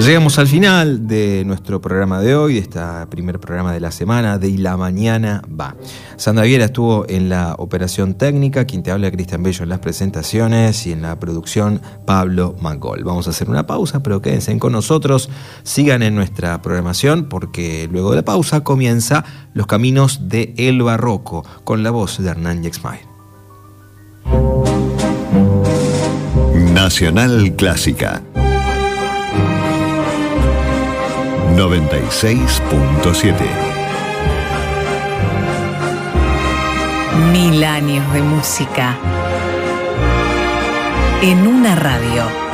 Llegamos al final de nuestro programa de hoy, de este primer programa de la semana de Y la Mañana Va. Sandra Viera estuvo en la operación técnica, quien te habla Cristian Bello en las presentaciones y en la producción Pablo Mangol. Vamos a hacer una pausa, pero quédense con nosotros, sigan en nuestra programación porque luego de la pausa comienza Los Caminos de El Barroco con la voz de Hernán Yexmay. Nacional Clásica 96.7. 1000 años de música en una radio.